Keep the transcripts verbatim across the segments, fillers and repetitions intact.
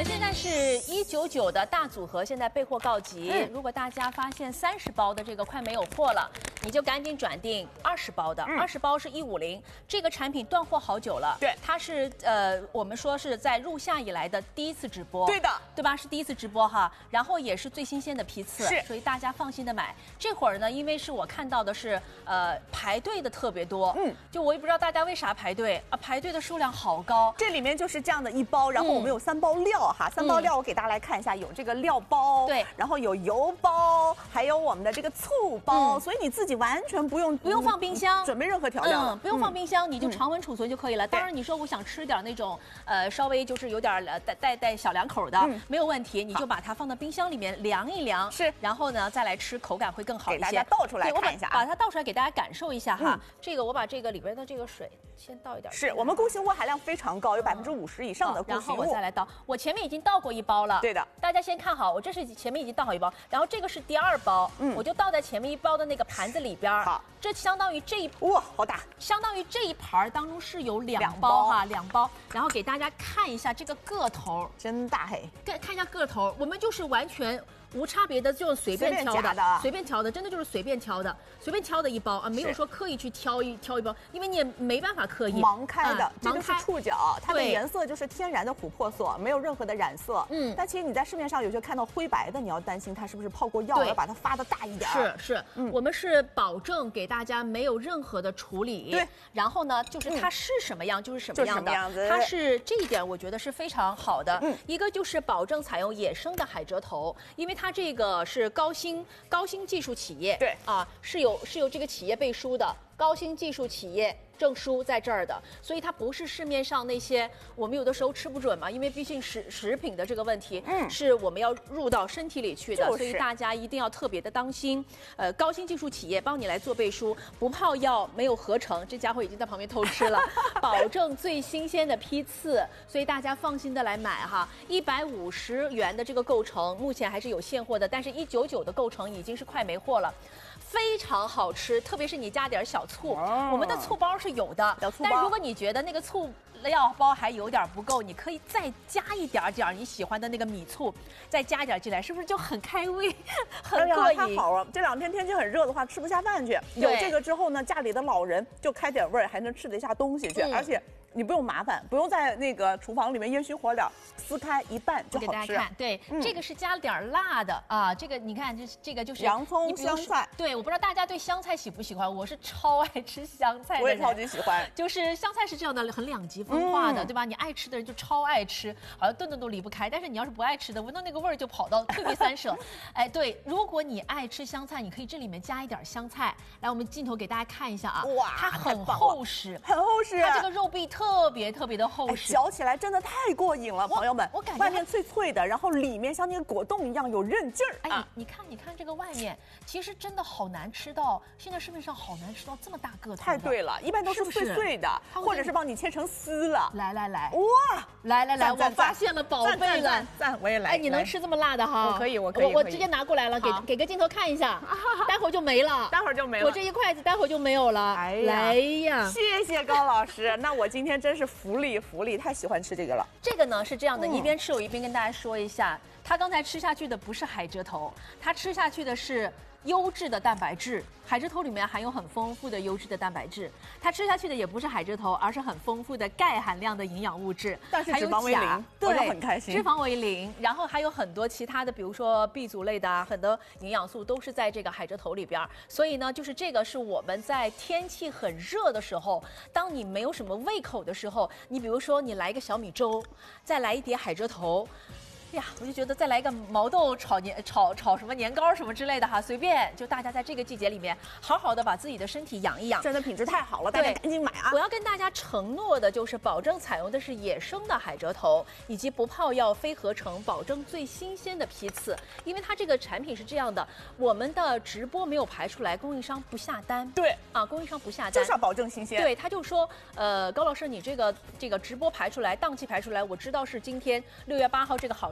们现在是一九九的大组合，现在备货告急。嗯、如果大家发现三十包的这个快没有货了，你就赶紧转订二十包的，二十、嗯、包是一五零。这个产品断货好久了， 对， 它是呃，我们说是在入夏以来的第一次直播， 对的， 对吧？是第一次直播哈，然后也是最新鲜的批次， 是， 所以大家放心的买。这会儿呢，因为是我看到的是呃排队的特别多，嗯，就我也不知道大家为啥排队啊，排队的数量好高。 这里面就是这样的一包，然后我们有三包料哈，嗯、三包料我给大家来看一下，有这个料包， 对， 然后有油包，还有我们的这个醋包，嗯、所以你自己完全不用不用放冰箱， 准备任何调料， 嗯，不用放冰箱，嗯、你就常温储存就可以了。嗯、当然，你说我想吃点那种呃稍微就是有点带带带小两口的，嗯、没有问题，你就把它放到冰箱里面凉一凉， 是， 然后呢再来吃，口感会更好一些。 给大家倒出来看一下啊， 把它倒出来给大家感受一下哈。嗯、这个我把这个里边的这个水先倒一点， 是我们固形物含量非常高，有百分之五十以上的固形物。 然后我再来倒，我前面已经倒过一包了， 对的， 大家先看好，我这是前面已经倒好一包，然后这个是第二包，嗯，我就倒在前面一包的那个盘子里边。 好， 这相当于这一哇，好大， 相当于这一盘当中是有两包哈，两包，然后给大家看一下这个个头， 真大嘿， 看看一下个头，我们就是完全无差别的，就随便挑的，随便挑的，真的就是随便挑的，随便挑的一包啊，没有说刻意去挑一挑一包，因为你也没办法刻意盲开的，这就是触角，它的颜色就是天然的琥珀色，没有任何的染色。嗯，但其实你在市面上有些看到灰白的，你要担心它是不是泡过药，要把它发的大一点。 是是，我们是保证给大家没有任何的处理。 对， 然后呢，就是它是什么样就是什么样的，它是这一点我觉得是非常好的。嗯，一个就是保证采用野生的海蜇头，因为它这个是高新高新技术企业， 对啊，是有是有这个企业背书的，高新技术企业证书在这儿的，所以它不是市面上那些我们有的时候吃不准嘛，因为毕竟食食品的这个问题，嗯，是我们要入到身体里去的， 就是、 所以大家一定要特别的当心。呃，高新技术企业帮你来做背书，不泡药，没有合成，这家伙已经在旁边偷吃了，保证最新鲜的批次，所以大家放心的来买哈。一百五十元的这个构成，目前还是有现货的，但是一九九的构成已经是快没货了。非常好吃，特别是你加点小醋，哦、我们的醋包是有的，但如果你觉得那个醋料包还有点不够，你可以再加一点点你喜欢的那个米醋，再加一点进来，是不是就很开胃，很过瘾？ 太好了！这两天天气很热的话，吃不下饭去。有这个之后呢，家里的老人就开点味儿，还能吃得下东西去，嗯、而且。你不用麻烦，不用在那个厨房里面烟熏火燎，撕开一拌就好吃。 给大家看，对，嗯、这个是加了点辣的啊。这个你看，这这个就是洋葱、香菜。 对，我不知道大家对香菜喜不喜欢，我是超爱吃香菜的。 我也超级喜欢。 就是香菜是这样的，很两极分化的，嗯、对吧？你爱吃的人就超爱吃，好像顿顿都离不开。但是你要是不爱吃的，闻到那个味儿就跑到退避三舍。哎，对，如果你爱吃香菜，你可以这里面加一点香菜。来，我们镜头给大家看一下啊， 哇， 它很厚实， 很厚实。 它这个肉壁特别特别的。厚实， 嚼起来真的太过瘾了，朋友们！ 我感觉外面脆脆的，然后里面像那个果冻一样有韧劲儿。 哎，啊、你看，你看这个外面，其实真的好难吃到，现在市面上好难吃到这么大个头。 太对了，一般都是碎碎的，是是或者是帮你切成丝了。 来来来， 哇， 来来来，我发现了宝贝了， 赞，我也来。 哎，你能吃这么辣的哈？ 我可以，我可以， 我我直接拿过来了，给给个镜头看一下，待会儿就没了， 待会儿就没了。 我这一筷子待会儿就没有了。哎呀，来呀， 谢谢高老师，那我今天真是福利福利，太喜欢。吃这个了， 这个呢是这样的，嗯、一边吃我一边跟大家说一下，他刚才吃下去的不是海蜇头，他吃下去的是优质的蛋白质。海蜇头里面含有很丰富的优质的蛋白质，它吃下去的也不是海蜇头，而是很丰富的钙含量的营养物质， 但是脂肪为零， 对， 很开心。 脂肪为零，然后还有很多其他的，比如说 B 族类的啊，很多营养素都是在这个海蜇头里边。所以呢，就是这个是我们在天气很热的时候，当你没有什么胃口的时候，你比如说你来一个小米粥，再来一碟海蜇头。哎呀，我就觉得再来一个毛豆炒年炒炒什么年糕什么之类的哈，随便就大家在这个季节里面好好的把自己的身体养一养， 真的品质太好了，大家赶紧买啊！ 我要跟大家承诺的就是保证采用的是野生的海蜇头，以及不泡药、非合成，保证最新鲜的批次。因为它这个产品是这样的，我们的直播没有排出来，供应商不下单。 对啊，供应商不下单， 就是要保证新鲜。 对，他就说，呃，高老师，你这个这个直播排出来，档期排出来，我知道是今天六月八号这个好日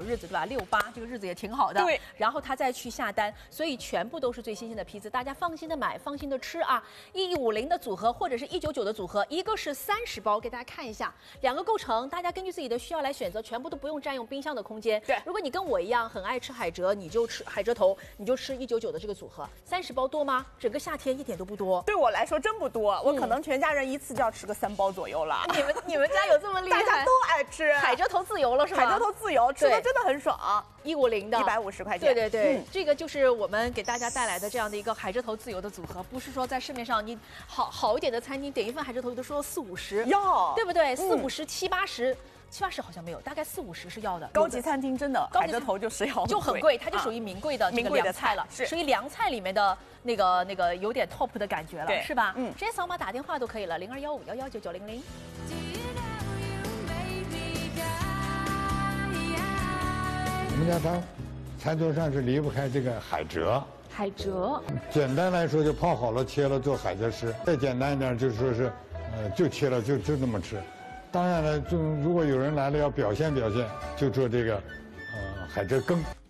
日子，对吧？六八这个日子也挺好的。 对。 然后他再去下单，所以全部都是最新鲜的批次，大家放心的买，放心的吃啊！一五零的组合或者是一九九的组合，一个是三十包，给大家看一下，两个构成，大家根据自己的需要来选择，全部都不用占用冰箱的空间。 对。 如果你跟我一样很爱吃海蜇，你就吃海蜇头，你就吃一九九的这个组合，三十包多吗？整个夏天一点都不多。 对我来说真不多，我可能全家人一次就要吃个三包左右了。 你们你们家有这么厉害？ 大家都爱吃海蜇头自由了是吧？ 海蜇头自由，吃的真的很爽。 一五零的， 一百五十块钱。 对对对、嗯，这个就是我们给大家带来的这样的一个海蜇头自由的组合，不是说在市面上你好好一点的餐厅点一份海蜇头都说四五十， 要对不对？四五十、七八十。七八十好像没有，大概四五十是要的。 高级餐厅真的海蜇头就是要就很贵，它就属于名贵的这个凉菜了， 是属于凉菜里面的那个那个有点 top 的感觉了，是吧？ 嗯， 直接扫码打电话都可以了，零二幺五幺幺九九零零。 我们家餐餐桌上是离不开这个海蜇。 海蜇， 简单来说就泡好了切了做海蜇丝，再简单一点就说是，呃，就切了就就那么吃。当然了，就如果有人来了要表现表现，就做这个，呃，海蜇羹。